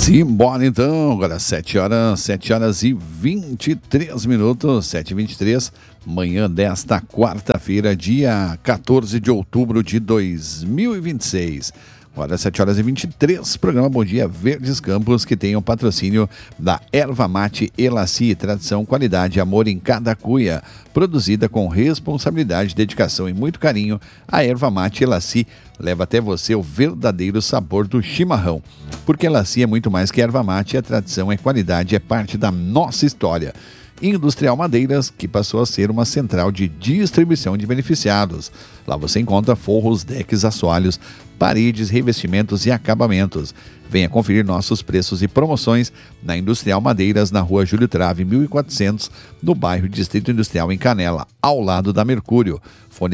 Simbora então, agora 7 horas e 23 minutos, 7h23, manhã desta quarta-feira, dia 14 de outubro de 2026. Agora 7 horas e 23, programa Bom Dia Verdes Campos, que tem o patrocínio da Erva Mate Elaci, tradição, qualidade, amor em cada cuia, produzida com responsabilidade, dedicação e muito carinho. A Erva Mate Elaci leva até você o verdadeiro sabor do chimarrão, porque Elaci é muito mais que erva mate, a tradição é qualidade, é parte da nossa história. Industrial Madeiras, que passou a ser uma central de distribuição de beneficiados. Lá você encontra forros, decks, assoalhos, paredes, revestimentos e acabamentos. Venha conferir nossos preços e promoções na Industrial Madeiras, na rua Júlio Trave, 1400, no bairro Distrito Industrial, em Canela, ao lado da Mercúrio. Fone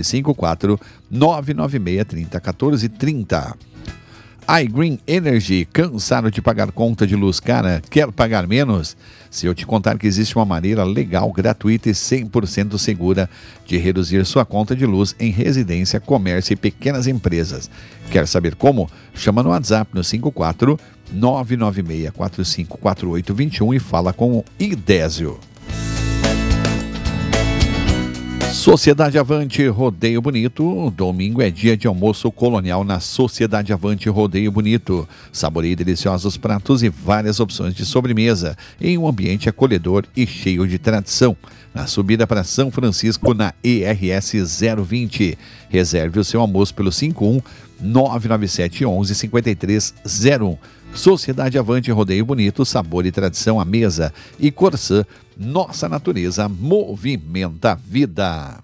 54-99630-1430. iGreen Energy, cansado de pagar conta de luz cara? Quer pagar menos? Se eu te contar que existe uma maneira legal, gratuita e 100% segura de reduzir sua conta de luz em residência, comércio e pequenas empresas. Quer saber como? Chama no WhatsApp no 54-996454821 e fala com o Idésio. Sociedade Avante Rodeio Bonito, domingo é dia de almoço colonial na Sociedade Avante Rodeio Bonito. Saboreie deliciosos pratos e várias opções de sobremesa em um ambiente acolhedor e cheio de tradição. Na subida para São Francisco, na ERS 020. Reserve o seu almoço pelo 51-99711-5301. Sociedade Avante Rodeio Bonito, sabor e tradição à mesa. E Corsã, nossa natureza movimenta a vida.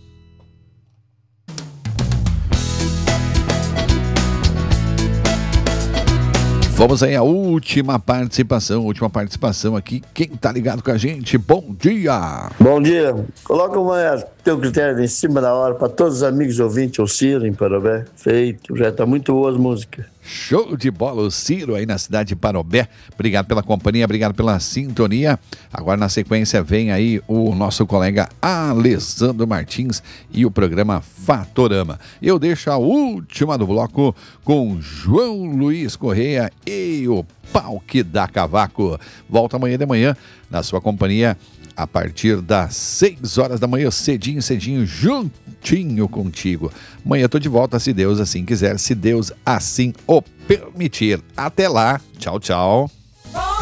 Vamos aí à última participação aqui. Quem tá ligado com a gente? Bom dia! Bom dia. Coloca teu critério em cima da hora para todos os amigos ouvintes, o Ciro em Parobé. Feito, já tá muito boa as músicas. Show de bola, o Ciro aí na cidade de Parobé. Obrigado pela companhia, obrigado pela sintonia. Agora na sequência vem aí o nosso colega Alessandro Martins e o programa Fatorama. Eu deixo a última do bloco com João Luiz Correia e o Pau que dá cavaco. Volta amanhã de manhã na sua companhia a partir das 6 horas da manhã, cedinho, juntinho contigo. Amanhã eu tô de volta, se Deus assim quiser, se Deus assim o permitir. Até lá, tchau, tchau.